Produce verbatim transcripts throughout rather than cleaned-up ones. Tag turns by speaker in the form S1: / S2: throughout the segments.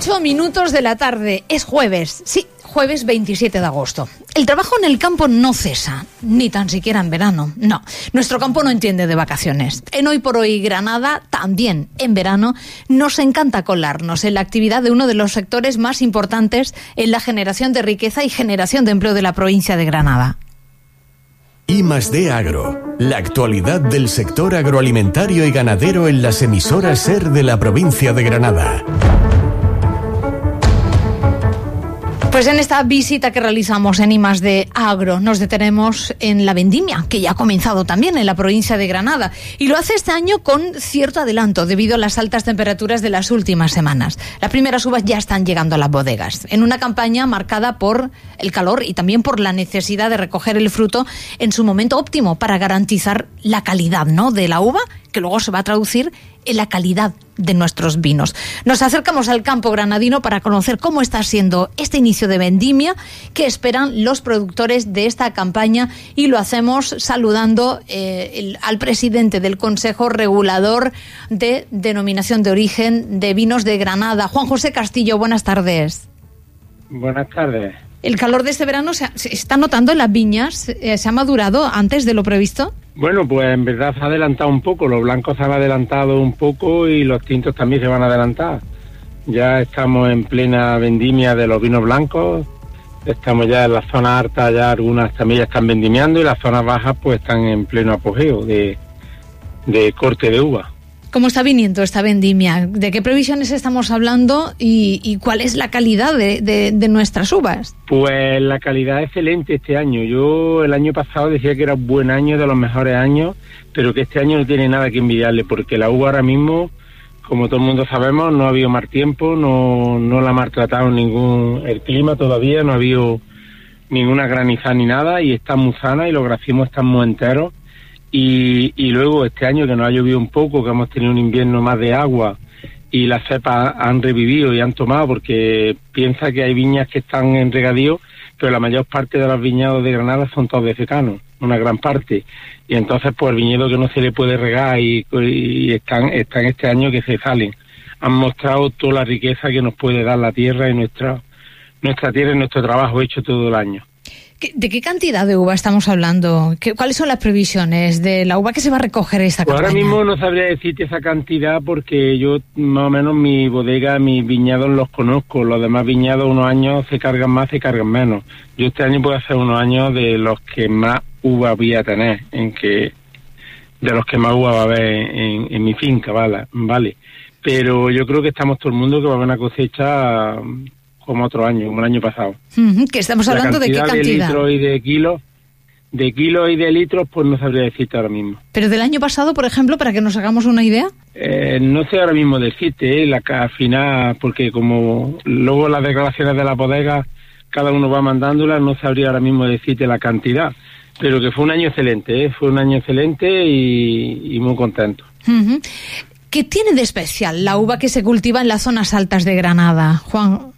S1: Ocho minutos de la tarde. Es jueves. Sí, jueves veintisiete de agosto. El trabajo en el campo no cesa, ni tan siquiera en verano. No, nuestro campo no entiende de vacaciones. En Hoy por Hoy Granada, también en verano, nos encanta colarnos en la actividad de uno de los sectores más importantes en la generación de riqueza y generación de empleo de la provincia de Granada.
S2: I más D Agro, la actualidad del sector agroalimentario y ganadero en las emisoras SER de la provincia de Granada.
S1: Pues en esta visita que realizamos en I más D Agro nos detenemos en la vendimia, que ya ha comenzado también en la provincia de Granada, y lo hace este año con cierto adelanto debido a las altas temperaturas de las últimas semanas. Las primeras uvas ya están llegando a las bodegas, en una campaña marcada por el calor y también por la necesidad de recoger el fruto en su momento óptimo para garantizar la calidad, ¿no?, de la uva, que luego se va a traducir en la calidad de nuestros vinos. Nos acercamos al campo granadino para conocer cómo está siendo este inicio de vendimia, qué esperan los productores de esta campaña, y lo hacemos saludando eh, el, al presidente del Consejo Regulador de Denominación de Origen de Vinos de Granada, Juan José Castillo. Buenas tardes.
S3: Buenas tardes.
S1: ¿El calor de este verano se, se está notando en las viñas? Eh, ¿Se ha madurado antes de lo previsto?
S3: Bueno, pues en verdad se ha adelantado un poco. Los blancos se han adelantado un poco y los tintos también se van a adelantar. Ya estamos en plena vendimia de los vinos blancos. Estamos ya en las zonas altas, ya algunas también ya están vendimiando, y las zonas bajas pues están en pleno apogeo de, de corte de uva.
S1: ¿Cómo está viniendo esta vendimia? ¿De qué previsiones estamos hablando y, y cuál es la calidad de, de, de nuestras uvas?
S3: Pues la calidad es excelente este año. Yo el año pasado decía que era un buen año, de los mejores años, pero que este año no tiene nada que envidiarle, porque la uva ahora mismo, como todo el mundo sabemos, no ha habido mal tiempo, no, no la ha maltratado ningún el clima todavía, no ha habido ninguna granizada ni nada, y está muy sana y los gracimos están muy enteros. Y, y luego este año que nos ha llovido un poco, que hemos tenido un invierno más de agua y las cepas han revivido y han tomado, porque piensa que hay viñas que están en regadío, pero la mayor parte de los viñedos de Granada son todos de secano, una gran parte, y entonces pues el viñedo que no se le puede regar y, y están, están este año que se salen. Han mostrado toda la riqueza que nos puede dar la tierra y nuestra, nuestra tierra y nuestro trabajo hecho todo el año.
S1: ¿De qué cantidad de uva estamos hablando? ¿Qué, ¿Cuáles son las previsiones de la uva que se va a recoger esta
S3: pues
S1: campaña?
S3: Ahora mismo no sabría decirte esa cantidad, porque yo más o menos mi bodega, mis viñedos los conozco. Los demás viñedos unos años se cargan más, se cargan menos. Yo este año puedo hacer unos años de los que más uva voy a tener, en que de los que más uva va a haber en, en mi finca, vale, vale. Pero yo creo que estamos todo el mundo que va a haber una cosecha como otro año, como el año pasado.
S1: Uh-huh, que estamos hablando de qué cantidad.
S3: De litros y de kilos, de kilos y de litros, pues no sabría decirte ahora mismo.
S1: Pero del año pasado, por ejemplo, para que nos hagamos una idea.
S3: Eh, no sé ahora mismo decirte, eh, la al final, porque como luego las declaraciones de la bodega, cada uno va mandándolas, no sabría ahora mismo decirte la cantidad. Pero que fue un año excelente, eh, fue un año excelente y, y muy contento.
S1: Uh-huh. ¿Qué tiene de especial la uva que se cultiva en las zonas altas de Granada, Juan?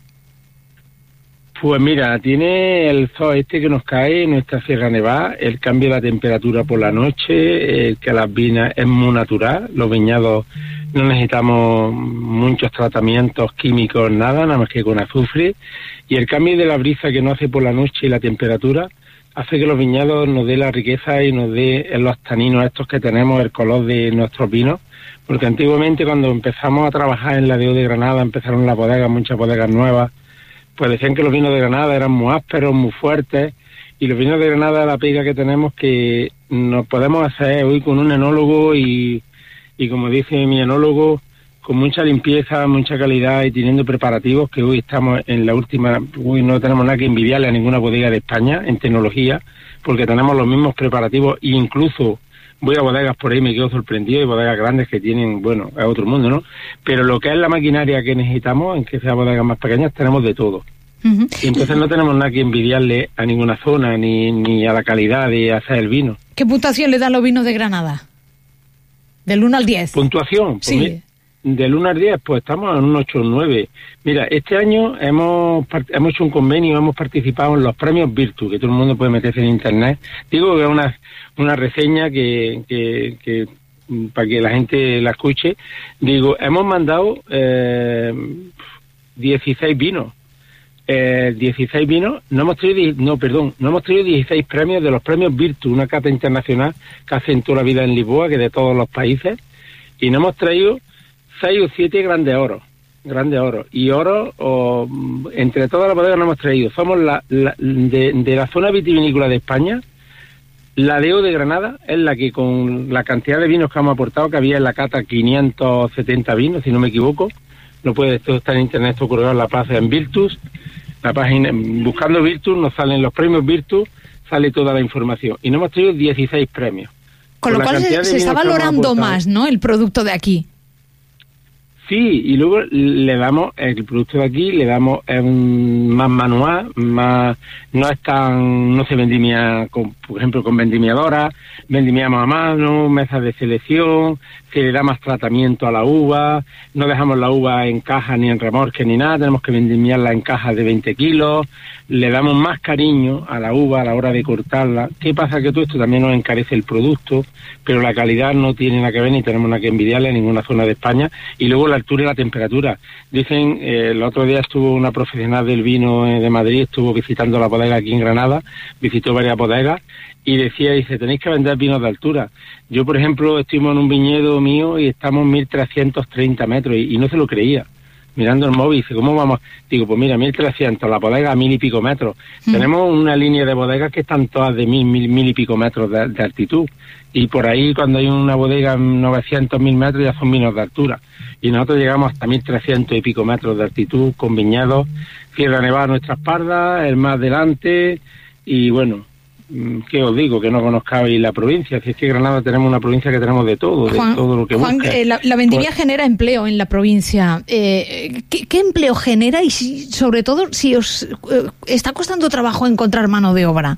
S3: Pues mira, tiene el sol este que nos cae en nuestra Sierra Nevada, el cambio de la temperatura por la noche, el que las viñas es muy natural, los viñados no necesitamos muchos tratamientos químicos, nada, nada más que con azufre, y el cambio de la brisa que nos hace por la noche y la temperatura hace que los viñedos nos dé la riqueza y nos dé los taninos estos que tenemos, el color de nuestros vinos, porque antiguamente cuando empezamos a trabajar en la D O de Granada, empezaron las bodegas, muchas bodegas nuevas, pues decían que los vinos de Granada eran muy ásperos, muy fuertes, y los vinos de Granada, la pega que tenemos, que nos podemos hacer hoy con un enólogo y, y como dice mi enólogo, con mucha limpieza, mucha calidad y teniendo preparativos, que hoy estamos en la última, hoy no tenemos nada que envidiarle a ninguna bodega de España en tecnología, porque tenemos los mismos preparativos, e incluso voy a bodegas por ahí, me quedo sorprendido, y bodegas grandes que tienen, bueno, es otro mundo, ¿no? Pero lo que es la maquinaria que necesitamos, en que sea bodegas más pequeñas, tenemos de todo. Uh-huh. Y entonces no tenemos nada que envidiarle a ninguna zona, ni, ni a la calidad de hacer el vino.
S1: ¿Qué puntuación le dan los vinos de Granada? Del uno al diez.
S3: ¿Puntuación? Pues
S1: sí.
S3: Mi, del uno al diez, pues estamos en un ocho o nueve. Mira, este año hemos hemos hecho un convenio, hemos participado en los premios Virtu, que todo el mundo puede meterse en internet. Digo que es una, una reseña que, que, que para que la gente la escuche. Digo, hemos mandado eh, dieciséis vinos. Eh, dieciséis vinos, no hemos traído, no, perdón, no hemos traído dieciséis premios de los premios Virtus, una cata internacional que hacen toda la vida en Lisboa, que de todos los países, y no hemos traído seis o siete grandes oros, grandes oros, y oros, o, entre todas las bodegas no hemos traído, somos la, la de, de la zona vitivinícola de España, la D O de Granada es la que con la cantidad de vinos que hemos aportado, que había en la cata quinientos setenta vinos, si no me equivoco, no puede, esto está en internet, esto ocurrió en la plaza en Virtus, la página, buscando Virtus, nos salen los premios Virtus, sale toda la información. Y nos hemos traído dieciséis premios.
S1: Con lo cual se, se está valorando más, ¿no?, el producto de aquí.
S3: Sí, y luego le damos, el producto de aquí, le damos es un, más manual, más, no es tan, no se vendimia, con, por ejemplo, con vendimiadora, vendimiamos a mano, mesas de selección, se le da más tratamiento a la uva, no dejamos la uva en caja ni en remorque ni nada, tenemos que vendimiarla en cajas de veinte kilos, le damos más cariño a la uva a la hora de cortarla. ¿Qué pasa? Que todo esto también nos encarece el producto, pero la calidad no tiene nada que ver ni tenemos nada que envidiarle en ninguna zona de España. Y luego la altura y la temperatura. Dicen, eh, el otro día estuvo una profesional del vino eh, de Madrid, estuvo visitando la bodega aquí en Granada, visitó varias bodegas, y decía, dice, tenéis que vender vinos de altura. Yo, por ejemplo, estuvimos en un viñedo mío y estamos mil trescientos treinta metros, y, y no se lo creía. Mirando el móvil, dice, ¿cómo vamos? Digo, pues mira, mil trescientos, la bodega a mil y pico metros. Mm. Tenemos una línea de bodegas que están todas de mil, mil, mil y pico metros de, de altitud. Y por ahí, cuando hay una bodega en novecientos mil metros, ya son vinos de altura. Y nosotros llegamos hasta mil trescientos y pico metros de altitud, con viñedos, Sierra Nevada a nuestra espalda, el más delante, y bueno, ¿qué os digo? Que no conozcáis la provincia. Si es que Granada tenemos una provincia que tenemos de todo,
S1: Juan,
S3: de todo lo que
S1: Juan,
S3: busca.
S1: Eh, la, la vendimia
S3: pues,
S1: genera empleo en la provincia. Eh, ¿qué, ¿Qué empleo genera y si, sobre todo si os eh, está costando trabajo encontrar mano de obra?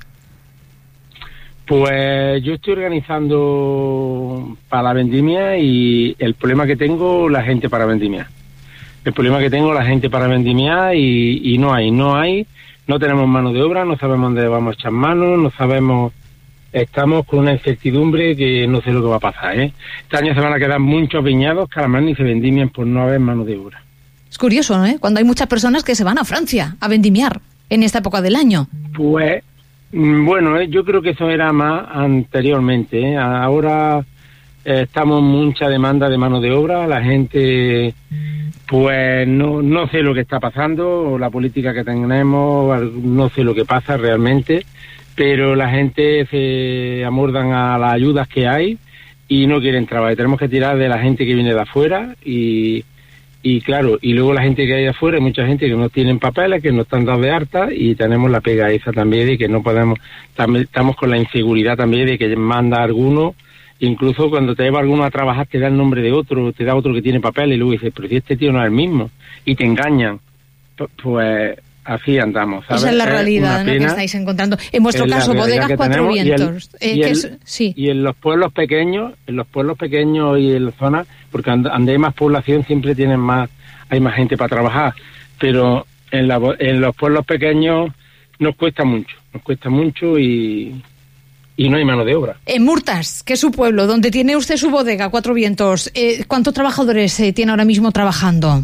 S3: Pues yo estoy organizando para la vendimia y el problema que tengo, la gente para vendimia. El problema que tengo, la gente para vendimia y, y no hay, no hay. No tenemos mano de obra, no sabemos dónde vamos a echar mano, no sabemos, estamos con una incertidumbre que no sé lo que va a pasar, ¿eh? Este año se van a quedar muchos viñados que además ni se vendimian por no haber mano de obra.
S1: Es curioso, ¿no? ¿Eh? Cuando hay muchas personas que se van a Francia a vendimiar en esta época del año.
S3: Pues, bueno, ¿eh? Yo creo que eso era más anteriormente, ¿eh? Ahora eh, estamos en mucha demanda de mano de obra, la gente... Pues no no sé lo que está pasando, la política que tenemos, no sé lo que pasa realmente, pero la gente se amordan a las ayudas que hay y no quieren trabajar. Tenemos que tirar de la gente que viene de afuera y, y claro, y luego la gente que hay de afuera, hay mucha gente que no tienen papeles, que no están dados de harta y tenemos la pega esa también de que no podemos, también estamos con la inseguridad también de que manda alguno. Incluso cuando te lleva alguno a trabajar te da el nombre de otro, te da otro que tiene papel y luego dices, pero si este tío no es el mismo, y te engañan. Pues así andamos, ¿sabes?
S1: Esa es la realidad, ¿no?, que estáis encontrando. En vuestro caso, Bodegas Cuatro Vientos.
S3: Y, el, eh, y, el, es, sí. y en los pueblos pequeños, en los pueblos pequeños y en las zonas, porque donde hay más población siempre tienen más, hay más gente para trabajar, pero en, la, en los pueblos pequeños nos cuesta mucho, nos cuesta mucho y... y no hay mano de obra.
S1: En Murtas, que es su pueblo, donde tiene usted su bodega, Cuatro Vientos, eh, ¿cuántos trabajadores eh, tiene ahora mismo trabajando?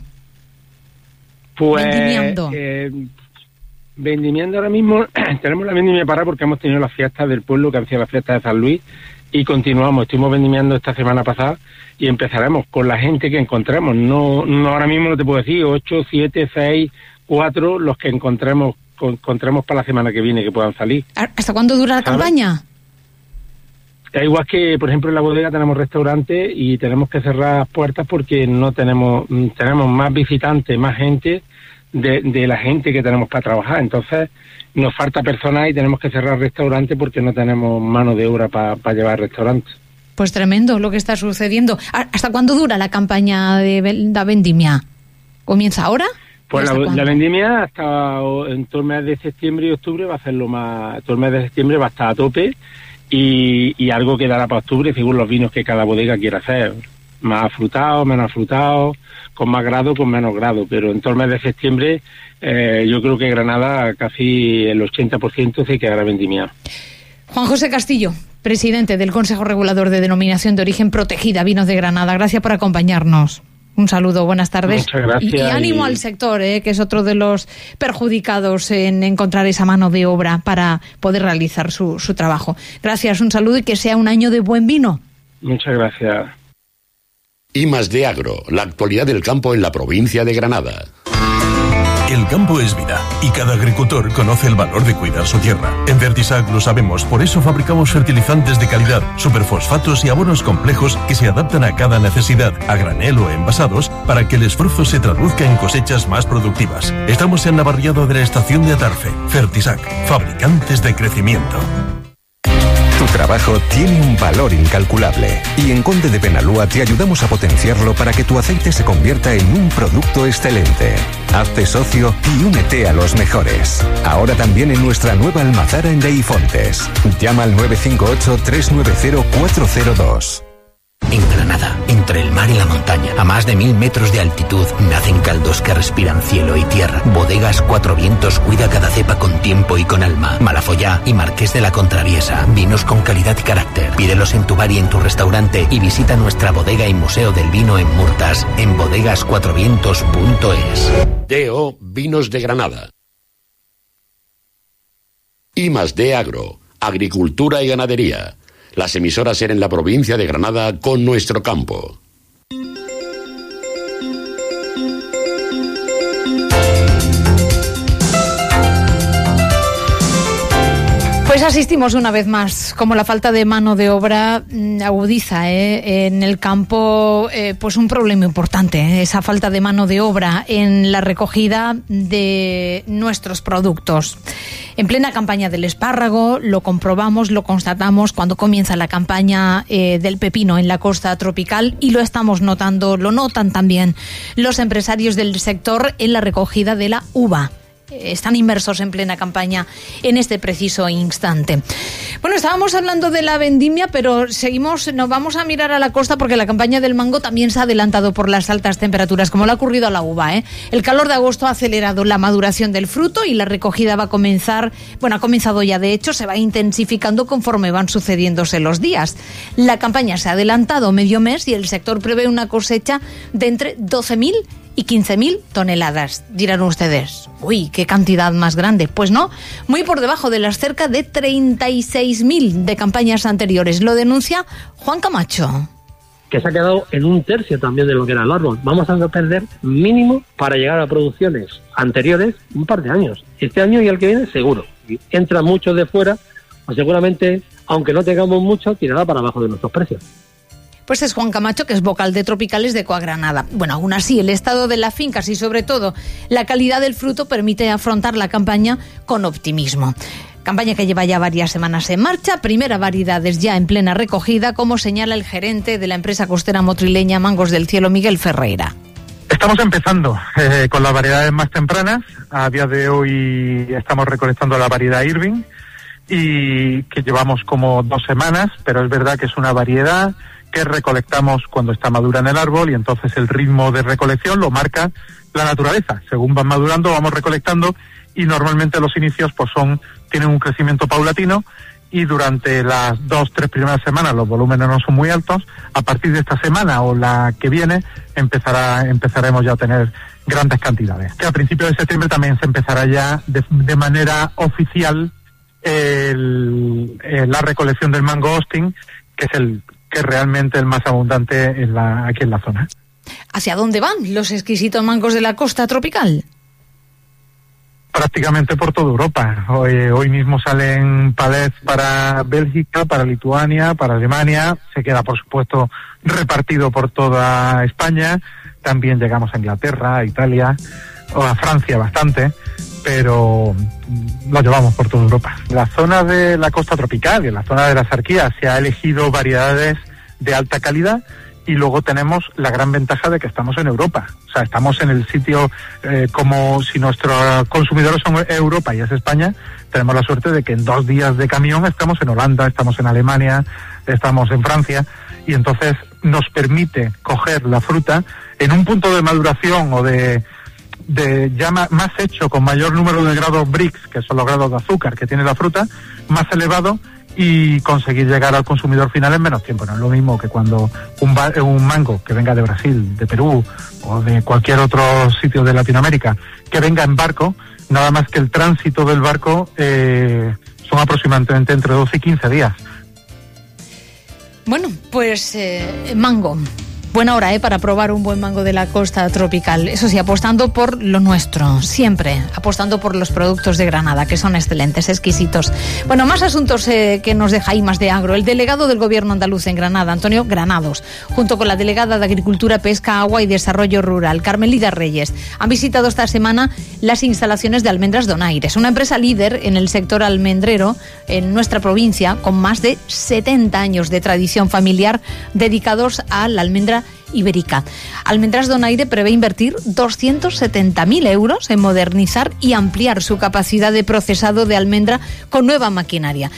S3: Pues... Vendimiando. Eh, vendimiando ahora mismo, tenemos la vendimia parada porque hemos tenido las fiestas del pueblo, que han sido las fiestas de San Luis, y continuamos, estuvimos vendimiando esta semana pasada, y empezaremos con la gente que encontremos. No, no ahora mismo no te puedo decir, ocho, siete, seis, cuatro, los que encontremos, encontremos para la semana que viene que puedan salir.
S1: ¿Hasta cuándo dura la ¿sabes? campaña?
S3: Es igual que, por ejemplo, en la bodega tenemos restaurante y tenemos que cerrar puertas porque no tenemos tenemos más visitantes, más gente de, de la gente que tenemos para trabajar. Entonces, nos falta personal y tenemos que cerrar restaurante porque no tenemos mano de obra para pa llevar restaurante.
S1: Pues tremendo lo que está sucediendo. ¿Hasta cuándo dura la campaña de la vendimia? ¿Comienza ahora?
S3: Pues la, la vendimia hasta en todo el mes de septiembre y octubre va a ser lo más... Todo el mes de septiembre va a estar a tope. Y, y algo quedará para octubre según los vinos que cada bodega quiera hacer. Más afrutados, menos afrutados, con más grado, con menos grado. Pero en todo el mes de septiembre eh, yo creo que Granada casi el ochenta por ciento se quedará vendimiado.
S1: Juan José Castillo, presidente del Consejo Regulador de Denominación de Origen Protegida Vinos de Granada. Gracias por acompañarnos. Un saludo, buenas tardes.
S3: Muchas gracias.
S1: Y, y ánimo y... al sector, ¿eh? que es otro de los perjudicados en encontrar esa mano de obra para poder realizar su, su trabajo. Gracias, un saludo y que sea un año de buen vino.
S3: Muchas gracias.
S4: I más D Agro, la actualidad del campo en la provincia de Granada.
S2: El campo es vida y cada agricultor conoce el valor de cuidar su tierra. En Fertisac lo sabemos, por eso fabricamos fertilizantes de calidad, superfosfatos y abonos complejos que se adaptan a cada necesidad, a granel o envasados, para que el esfuerzo se traduzca en cosechas más productivas. Estamos en Navarriado de la estación de Atarfe. Fertisac, fabricantes de crecimiento.
S5: Tu trabajo tiene un valor incalculable y en Conde de Penalúa te ayudamos a potenciarlo para que tu aceite se convierta en un producto excelente. Hazte socio y únete a los mejores. Ahora también en nuestra nueva almazara en Deifontes. Llama al nueve cinco ocho, tres nueve cero, cuatro cero dos.
S6: En Granada, entre el mar y la montaña, a más de mil metros de altitud, nacen caldos que respiran cielo y tierra. Bodegas Cuatro Vientos cuida cada cepa con tiempo y con alma. Malafollá y Marqués de la Contraviesa, vinos con calidad y carácter. Pídelos en tu bar y en tu restaurante y visita nuestra bodega y museo del vino en Murtas, en bodegas cuatro vientos punto es.
S4: D O Vinos de Granada. I más D Agro, agricultura y ganadería. Las emisoras en la provincia de Granada con nuestro campo.
S1: Pues asistimos una vez más, como la falta de mano de obra agudiza ¿eh? en el campo, eh, pues un problema importante, ¿eh? esa falta de mano de obra en la recogida de nuestros productos. En plena campaña del espárrago, lo comprobamos, lo constatamos cuando comienza la campaña eh, del pepino en la costa tropical y lo estamos notando, lo notan también los empresarios del sector en la recogida de la uva. Están inmersos en plena campaña en este preciso instante. Bueno, estábamos hablando de la vendimia, pero seguimos, nos vamos a mirar a la costa porque la campaña del mango también se ha adelantado por las altas temperaturas, como le ha ocurrido a la uva, ¿eh? El calor de agosto ha acelerado la maduración del fruto y la recogida va a comenzar, bueno, ha comenzado ya de hecho, se va intensificando conforme van sucediéndose los días. La campaña se ha adelantado medio mes y el sector prevé una cosecha de entre doce mil y quince mil toneladas. Dirán ustedes, uy, qué cantidad más grande. Pues no, muy por debajo de las cerca de treinta y seis mil de campañas anteriores. Lo denuncia Juan Camacho.
S7: Que se ha quedado en un tercio también de lo que era el árbol. Vamos a perder mínimo para llegar a producciones anteriores un par de años. Este año y el que viene seguro. Y entra mucho de fuera, pues seguramente, aunque no tengamos mucho, tirará para abajo de nuestros precios.
S1: Pues es Juan Camacho, que es vocal de Tropicales de Coagranada. Bueno, aún así, el estado de las fincas y sobre todo la calidad del fruto permite afrontar la campaña con optimismo. Campaña que lleva ya varias semanas en marcha, primera variedades ya en plena recogida, como señala el gerente de la empresa costera motrileña Mangos del Cielo, Miguel Ferreira.
S8: Estamos empezando eh, con las variedades más tempranas. A día de hoy estamos recolectando la variedad Irving, y que llevamos como dos semanas, pero es verdad que es una variedad que recolectamos cuando está madura en el árbol y entonces el ritmo de recolección lo marca la naturaleza. Según van madurando, vamos recolectando y normalmente los inicios pues son tienen un crecimiento paulatino y durante las dos, tres primeras semanas los volúmenes no son muy altos. A partir de esta semana o la que viene empezará empezaremos ya a tener grandes cantidades. Que a principios de septiembre también se empezará ya de, de manera oficial el, el, la recolección del mango Austin, que es el que es realmente el más abundante en la, aquí en la zona.
S1: ¿Hacia dónde van los exquisitos mangos de la costa tropical?
S8: Prácticamente por toda Europa. Hoy, hoy mismo salen palets para Bélgica, para Lituania, para Alemania. Se queda, por supuesto, repartido por toda España. También llegamos a Inglaterra, a Italia, o a Francia bastante, pero lo llevamos por toda Europa. En la zona de la costa tropical y en la zona de la Sarquía se ha elegido variedades de alta calidad y luego tenemos la gran ventaja de que estamos en Europa. O sea, estamos en el sitio, eh, como si nuestros consumidores son Europa y es España, tenemos la suerte de que en dos días de camión estamos en Holanda, estamos en Alemania, estamos en Francia, y entonces nos permite coger la fruta en un punto de maduración o de de ya ma- más hecho, con mayor número de grados Brix, que son los grados de azúcar que tiene la fruta, más elevado, y conseguir llegar al consumidor final en menos tiempo. No es lo mismo que cuando un, ba- un mango que venga de Brasil, de Perú o de cualquier otro sitio de Latinoamérica, que venga en barco, nada más que el tránsito del barco eh, son aproximadamente entre doce y quince días.
S1: Bueno, pues eh, mango. Buena hora, ¿eh? Para probar un buen mango de la costa tropical. Eso sí, apostando por lo nuestro, siempre. Apostando por los productos de Granada, que son excelentes, exquisitos. Bueno, más asuntos eh, que nos deja ahí más de agro. El delegado del Gobierno andaluz en Granada, Antonio Granados, junto con la delegada de Agricultura, Pesca, Agua y Desarrollo Rural, Carmelida Reyes, han visitado esta semana las instalaciones de Almendras Donaires, una empresa líder en el sector almendrero en nuestra provincia, con más de setenta años de tradición familiar dedicados a la almendra ibérica. Almendras Donaire prevé invertir doscientos setenta mil euros en modernizar y ampliar su capacidad de procesado de almendra con nueva maquinaria.